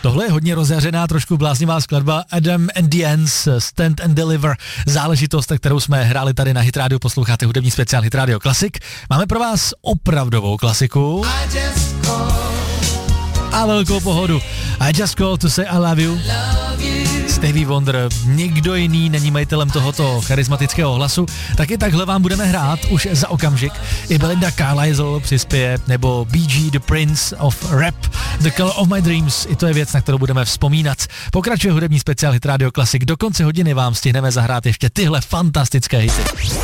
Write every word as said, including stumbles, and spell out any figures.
Tohle je hodně rozjařená, trošku bláznivá skladba Adam and the Ants, Stand and Deliver, záležitost, kterou jsme hráli tady na Hit Radio, posloucháte hudební speciál Hit Radio Classic. Máme pro vás opravdovou klasiku a velkou pohodu. I just called to say I love you. Stevie Wonder, nikdo jiný není majitelem tohoto charismatického hlasu, taky takhle vám budeme hrát už za okamžik. I Belinda Carlisle přispěje, nebo Bee Gee, The Prince of Rap, The Color of My Dreams, i to je věc, na kterou budeme vzpomínat. Pokračuje hudební speciál Hit Radio Classic, do konce hodiny vám stihneme zahrát ještě tyhle fantastické hity.